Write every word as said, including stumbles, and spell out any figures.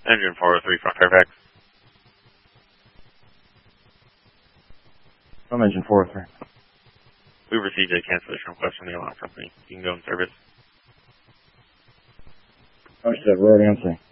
Engine four oh three from Fairfax. From Engine four oh three. We received a cancellation request from the alarm company. You can go in service. Oh, shit, we're already on scene.